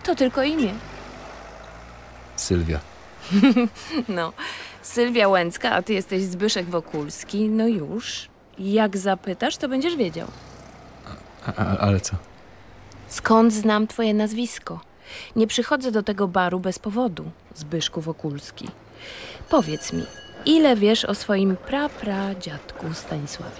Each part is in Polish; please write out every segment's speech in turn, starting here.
To tylko imię. Sylwia. No, Sylwia Łęcka, a ty jesteś Zbyszek Wokulski. No już. Jak zapytasz, to będziesz wiedział. Ale co? Skąd znam twoje nazwisko? Nie przychodzę do tego baru bez powodu, Zbyszku Wokulski. Powiedz mi, ile wiesz o swoim prapradziadku Stanisławie?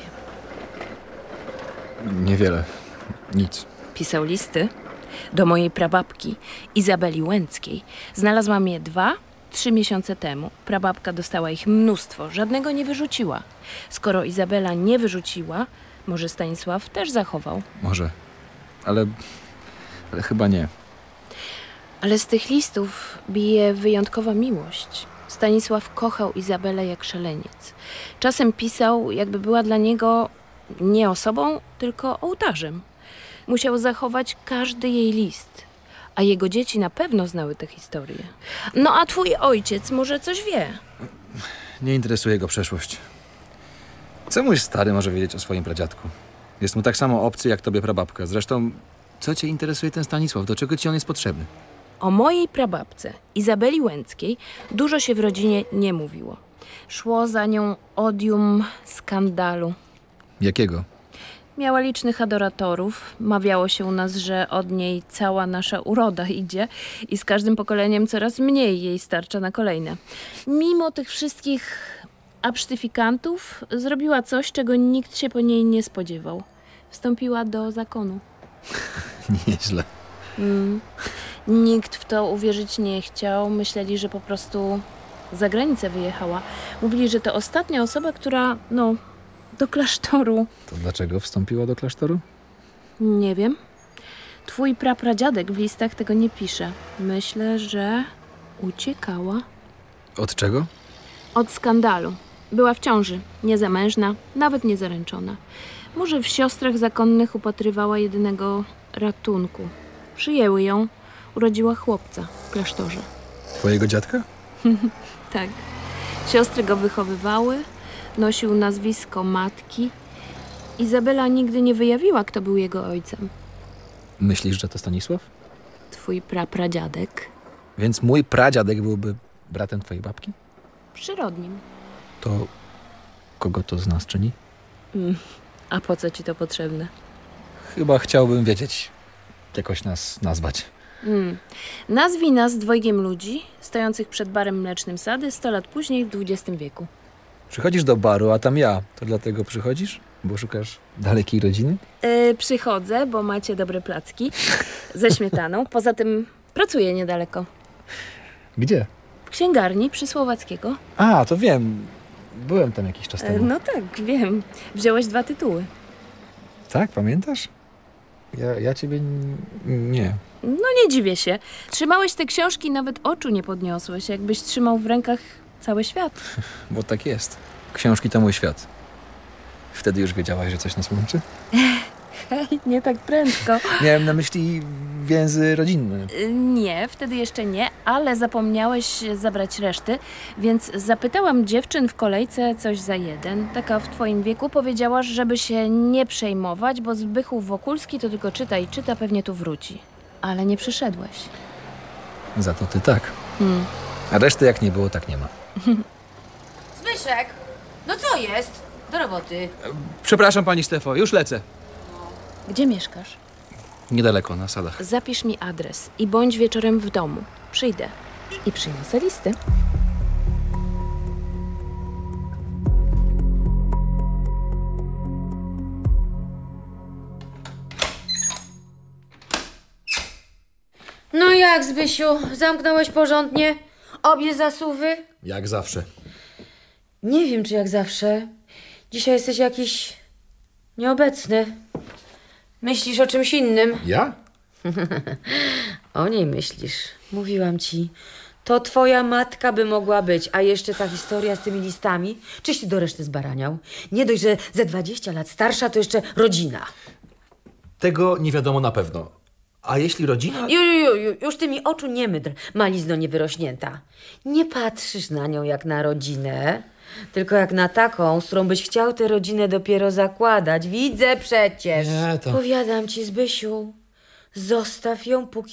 Niewiele. Nic. Pisał listy do mojej prababki Izabeli Łęckiej. Znalazłam je 2-3 miesiące temu. Prababka dostała ich mnóstwo, żadnego nie wyrzuciła. Skoro Izabela nie wyrzuciła, może Stanisław też zachował. Może. Ale chyba nie. Ale z tych listów bije wyjątkowa miłość. Stanisław kochał Izabelę jak szaleniec. Czasem pisał, jakby była dla niego nie osobą, tylko ołtarzem. Musiał zachować każdy jej list, a jego dzieci na pewno znały tę historię. No a twój ojciec może coś wie. Nie interesuje go przeszłość. Co mój stary może wiedzieć o swoim pradziadku? Jest mu tak samo obcy jak tobie prababka. Zresztą, co cię interesuje ten Stanisław? Do czego ci on jest potrzebny? O mojej prababce, Izabeli Łęckiej, dużo się w rodzinie nie mówiło. Szło za nią odium skandalu. Jakiego? Miała licznych adoratorów. Mawiało się u nas, że od niej cała nasza uroda idzie i z każdym pokoleniem coraz mniej jej starcza na kolejne. Mimo tych wszystkich absztyfikantów zrobiła coś, czego nikt się po niej nie spodziewał. Wstąpiła do zakonu. Nieźle. Nikt w to uwierzyć nie chciał. Myśleli, że po prostu za granicę wyjechała. Mówili, że to ostatnia osoba, która, do klasztoru. To dlaczego wstąpiła do klasztoru? Nie wiem. Twój prapradziadek w listach tego nie pisze. Myślę, że uciekała. Od czego? Od skandalu. Była w ciąży, niezamężna, nawet niezaręczona. Może w siostrach zakonnych upatrywała jedynego ratunku. Przyjęły ją, urodziła chłopca w klasztorze. Twojego dziadka? Tak. Siostry go wychowywały, nosił nazwisko matki. Izabela nigdy nie wyjawiła, kto był jego ojcem. Myślisz, że to Stanisław? Twój prapradziadek. Więc mój pradziadek byłby bratem twojej babki? Przyrodnim. To kogo to z nas czyni? A po co ci to potrzebne? Chyba chciałbym wiedzieć, jakoś nas nazwać. Nazwij nas dwojgiem ludzi stojących przed barem mlecznym Sady 100 lat później w XX wieku. Przychodzisz do baru, a tam ja. To dlatego przychodzisz? Bo szukasz dalekiej rodziny? Przychodzę, bo macie dobre placki ze śmietaną. Poza tym pracuję niedaleko. Gdzie? W księgarni przy Słowackiego. A, to wiem. Byłem tam jakiś czas temu. No tak, wiem. Wziąłeś 2 tytuły. Tak, pamiętasz? Ja ciebie nie. No nie dziwię się. Trzymałeś te książki, nawet oczu nie podniosłeś, jakbyś trzymał w rękach cały świat. Bo tak jest. Książki to mój świat. Wtedy już wiedziałaś, że coś nas łączy? Hej, nie tak prędko. Miałem na myśli więzy rodzinne. Nie, wtedy jeszcze nie, ale zapomniałeś zabrać reszty, więc zapytałam dziewczyn w kolejce coś za jeden. Taka w twoim wieku powiedziała, żeby się nie przejmować, bo Zbychów Wokulski to tylko czyta i czyta, pewnie tu wróci. Ale nie przyszedłeś. Za to ty tak. A reszty jak nie było, tak nie ma. Zbyszek, no co jest? Do roboty. Przepraszam pani Stefo, już lecę. Gdzie mieszkasz? Niedaleko, na Sadach. Zapisz mi adres i bądź wieczorem w domu. Przyjdę i przyniosę listy. No jak, Zbysiu? Zamknąłeś porządnie? Obie zasuwy? Jak zawsze. Nie wiem, czy jak zawsze. Dzisiaj jesteś jakiś nieobecny. Myślisz o czymś innym. Ja? O niej myślisz. Mówiłam ci. To twoja matka by mogła być. A jeszcze ta historia z tymi listami. Czyś ty do reszty zbaraniał? Nie dość, że ze 20 lat starsza, to jeszcze rodzina. Tego nie wiadomo na pewno. A jeśli rodzina... Już ty mi oczu nie mydl, malizno niewyrośnięta. Nie patrzysz na nią jak na rodzinę, tylko jak na taką, z którą byś chciał tę rodzinę dopiero zakładać. Widzę przecież. Nie, to... Powiadam ci, Zbysiu, zostaw ją, póki